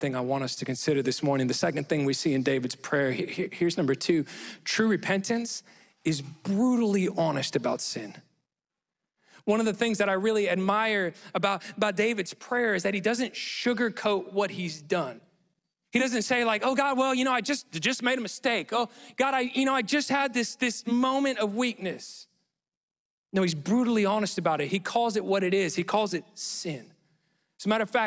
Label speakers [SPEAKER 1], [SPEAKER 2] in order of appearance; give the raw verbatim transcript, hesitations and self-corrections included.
[SPEAKER 1] thing I want us to consider this morning. The second thing we see in David's prayer, here's number two. True repentance is brutally honest about sin. One of the things that I really admire about, about David's prayer is that he doesn't sugarcoat what he's done. He doesn't say like, oh God, well, you know, I just, just made a mistake. Oh God, I, you know, I just had this, this moment of weakness. No, he's brutally honest about it. He calls it what it is. He calls it sin. As a matter of fact,